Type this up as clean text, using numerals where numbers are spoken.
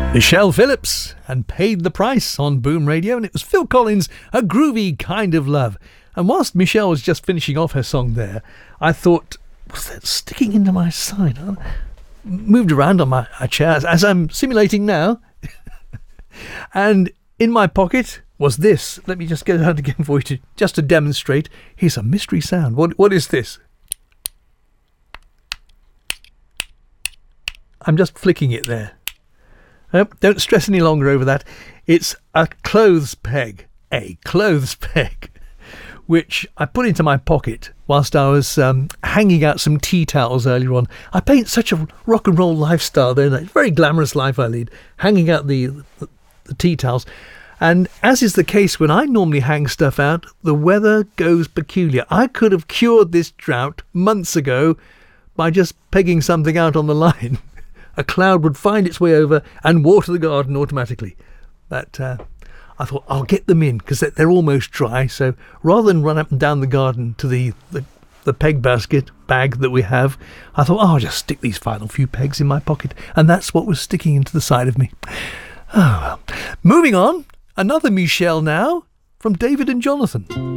Michelle Phillips and Paid the Price on Boom Radio, and it was Phil Collins, A Groovy Kind of Love. And whilst Michelle was just finishing off her song there, I thought, was that sticking into my side? I moved around on my chair as I'm simulating now, and in my pocket was this. Let me just get it out again for you just to demonstrate. Here's a mystery sound. What is this? I'm just flicking it there. Don't stress any longer over that. It's a clothes peg, which I put into my pocket whilst I was hanging out some tea towels earlier on. I paint such a rock and roll lifestyle there, a very glamorous life I lead, hanging out the tea towels. And as is the case when I normally hang stuff out, the weather goes peculiar. I could have cured this drought months ago by just pegging something out on the line. A cloud would find its way over and water the garden automatically. But I thought, I'll get them in because they're almost dry. So rather than run up and down the garden to the peg bag that we have, I thought, I'll just stick these final few pegs in my pocket. And that's what was sticking into the side of me. Oh, well. Moving on, another Michelle now from David and Jonathan.